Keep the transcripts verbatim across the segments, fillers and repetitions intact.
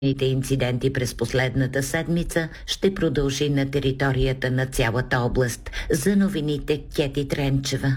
инциденти през последната седмица ще продължи на територията на цялата област. За новините Кети Тренчева.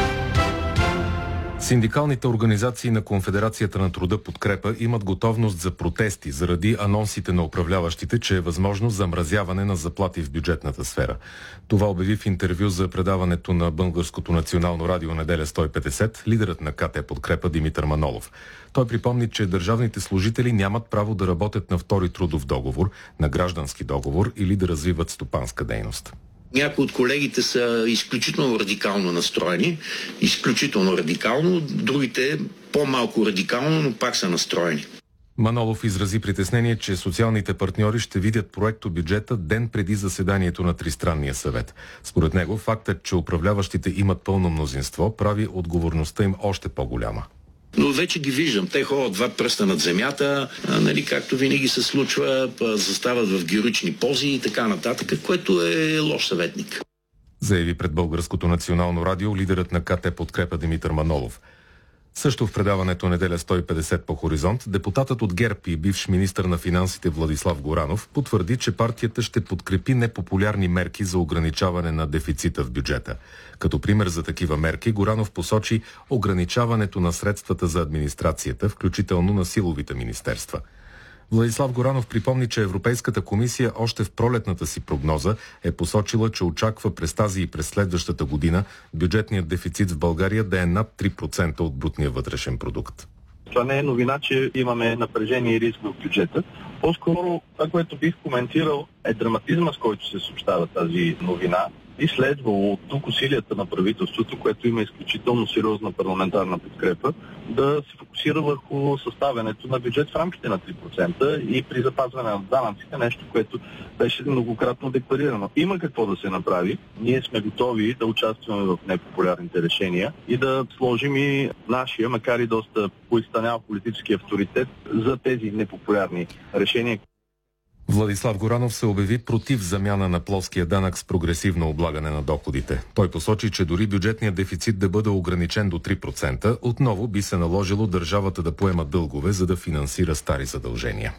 Синдикалните организации на Конфедерацията на труда Подкрепа имат готовност за протести заради анонсите на управляващите, че е възможно замразяване на заплати в бюджетната сфера. Това обяви в интервю за предаването на Българското национално радио Неделя сто и петдесет лидерът на КТ Подкрепа Димитър Манолов. Той припомни, че държавните служители нямат право да работят на втори трудов договор, на граждански договор или да развиват стопанска дейност. Някои от колегите са изключително радикално настроени, изключително радикално, другите по-малко радикално, но пак са настроени. Манолов изрази притеснение, че социалните партньори ще видят проекто бюджета ден преди заседанието на Тристранния съвет. Според него, фактът, че управляващите имат пълно мнозинство, прави отговорността им още по-голяма. Но вече ги виждам. Те ходят два пръста над земята, а, нали, както винаги се случва, застават в героични пози и така нататък, което е лош съветник. Заяви пред Българското национално радио лидерът на КТ Подкрепа Димитър Манолов. Също в предаването Неделя сто и петдесет по Хоризонт, депутатът от ГЕРБ и бивш министър на финансите Владислав Горанов потвърди, че партията ще подкрепи непопулярни мерки за ограничаване на дефицита в бюджета. Като пример за такива мерки, Горанов посочи ограничаването на средствата за администрацията, включително на силовите министерства. Владислав Горанов припомни, че Европейската комисия още в пролетната си прогноза е посочила, че очаква през тази и през следващата година бюджетният дефицит в България да е над три процента от брутния вътрешен продукт. Това не е новина, че имаме напрежение и риск в бюджета. По-скоро това, което бих коментирал, е драматизма, с който се съобщава тази новина. И следвало от тук усилията на правителството, което има изключително сериозна парламентарна подкрепа, да се фокусира върху съставянето на бюджет в рамките на три процента и при запазване на данъците, нещо, което беше многократно декларирано. Има какво да се направи. Ние сме готови да участваме в непопулярните решения и да сложим и нашия, макар и доста поизтънял политически авторитет за тези непопулярни решения. Владислав Горанов се обяви против замяна на плоския данък с прогресивно облагане на доходите. Той посочи, че дори бюджетният дефицит да бъде ограничен до три процента, отново би се наложило държавата да поема дългове, за да финансира стари задължения.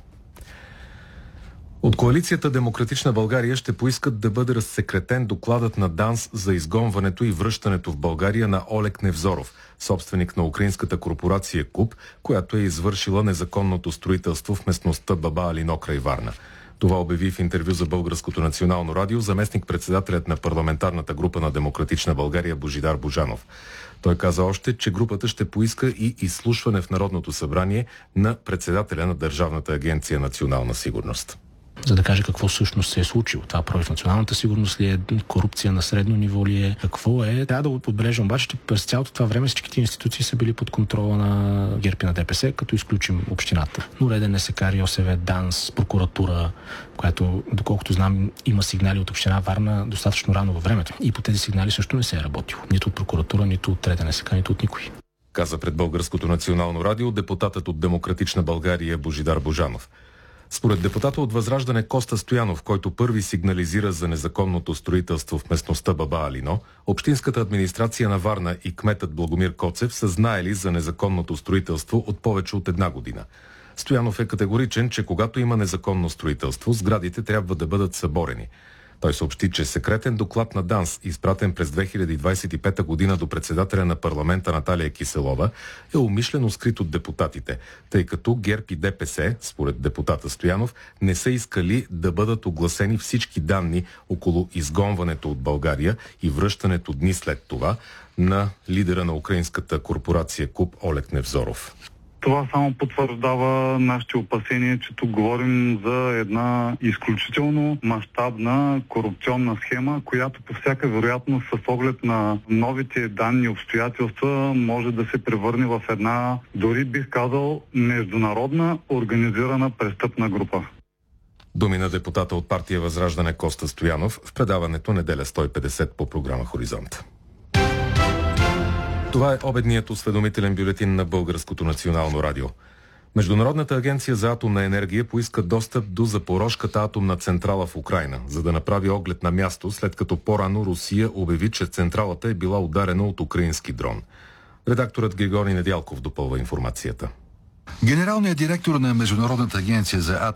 От коалицията Демократична България ще поискат да бъде разсекретен докладът на ДАНС за изгонването и връщането в България на Олег Невзоров, собственик на украинската корпорация КУП, която е извършила незаконното строителство в местността Баба Алино край Варна. Това обяви в интервю за Българското национално радио заместник-председателят на парламентарната група на Демократична България Божидар Божанов. Той каза още, че групата ще поиска и изслушване в Народното събрание на председателя на Държавната агенция Национална сигурност. За да каже какво всъщност се е случило. Това против националната сигурност ли е, корупция на средно ниво ли е, какво е. Трябва да го подбележим обаче, че през цялото това време всичките институции са били под контрола на ГЕРБ и на ДПС, като изключим общината. Но реден НСК, РИОСВ, ДАНС, прокуратура, която, доколкото знам, има сигнали от община Варна достатъчно рано във времето. И по тези сигнали също не се е работило. Нито от прокуратура, нито от реден НСК, нито от никой. Каза пред Българското национално радио депутатът от Демократична България Божидар Божанов. Според депутата от Възраждане Коста Стоянов, който първи сигнализира за незаконното строителство в местността Баба Алино, общинската администрация на Варна и кметът Благомир Коцев са знаели за незаконното строителство от повече от една година. Стоянов е категоричен, че когато има незаконно строителство, сградите трябва да бъдат съборени. Той съобщи, че секретен доклад на ДАНС, изпратен през две хиляди двадесет и пета година до председателя на парламента Наталия Киселова, е умишлено скрит от депутатите, тъй като ГЕРБ и ДПС, според депутата Стоянов, не са искали да бъдат огласени всички данни около изгонването от България и връщането дни след това на лидера на украинската корпорация КУП Олег Невзоров. Това само потвърждава нашите опасения, че тук говорим за една изключително мащабна корупционна схема, която по всяка вероятност с оглед на новите данни и обстоятелства може да се превърне в една, дори бих казал, международна организирана престъпна група. Думи на депутата от партия Възраждане Коста Стоянов в предаването Неделя сто и петдесет по програма Хоризонт. Това е обедният осведомителен бюлетин на Българското национално радио. Международната агенция за атомна енергия поиска достъп до Запорожката атомна централа в Украйна, за да направи оглед на място, след като по-рано Русия обяви, че централата е била ударена от украински дрон. Редакторът Григорий Недялков допълва информацията. Генералният директор на Международната агенция за атомна